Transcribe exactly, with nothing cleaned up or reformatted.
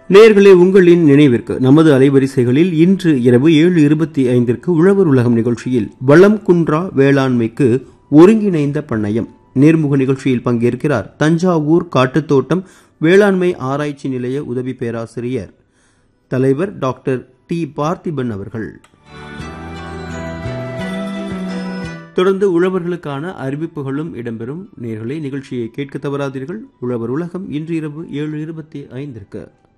நேயர்களே, உங்களின் நினைவிற்கு நமது அலைவரிசைகளில் இன்று இரவு ஏழு இருபத்தி ஐந்திற்கு உழவர் உலகம் நிகழ்ச்சியில் வளம் குன்றா வேளாண்மைக்கு ஒருங்கிணைந்த பண்ணையம் நேர்முக நிகழ்ச்சியில் பங்கேற்கிறார் தஞ்சாவூர் காட்டுத்தோட்டம் வேளாண்மை ஆராய்ச்சி நிலைய உதவி பேராசிரியர் தலைவர் டாக்டர் டி பார்த்திபன் அவர்கள். தொடர்ந்து உழவர்களுக்கான அறிவிப்புகளும் இடம்பெறும். நேயர்களே, நிகழ்ச்சியை கேட்க தவறாதீர்கள். உழவர் உலகம் இன்று இரவு ஏழு இருபத்தி ஐந்திற்கு